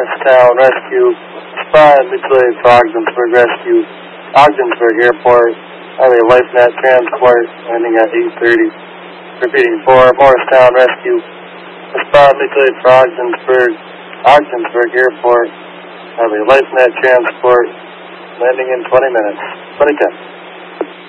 Morristown Rescue, spot mutilated for Ogdensburg Rescue, Ogdensburg Airport, Highway LifeNet Transport, landing at 8:30. Repeating, 4, Morristown Rescue, spot mutilated for Ogdensburg Airport, Highway LifeNet Transport, landing in 20 minutes. 2010.